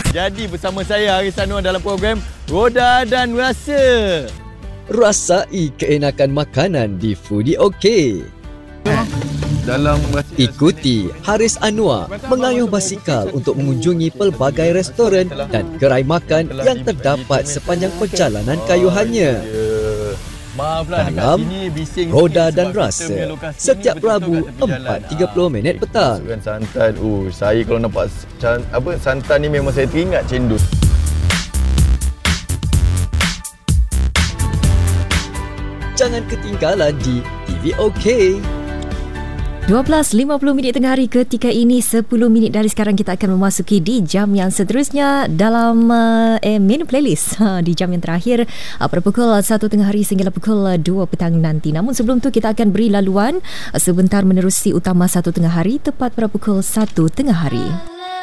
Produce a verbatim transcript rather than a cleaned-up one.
Jadi bersama saya Haris Anwar dalam program Roda dan Rasa. Rasai keenakan makanan di Foodie OK. Dalam Ikuti Haris Anwar mengayuh basikal untuk mengunjungi pelbagai restoran dan gerai makan yang terdapat sepanjang perjalanan kayuhannya. Maaflah Dalam Roda dan Rasa setiap Rabu empat tiga puluh minit petang. Masukkan santan. Uh, saya kalau nampak can, apa santan ni memang saya teringat cendol. Jangan ketinggalan di T V OK. dua belas lima puluh minit tengah hari ketika ini, sepuluh minit dari sekarang kita akan memasuki di jam yang seterusnya dalam uh, eh, menu playlist ha, di jam yang terakhir uh, pada pukul satu tengah hari sehingga pukul dua petang nanti. Namun sebelum tu kita akan beri laluan uh, sebentar menerusi utama satu tengah hari tepat pada pukul satu tengah hari.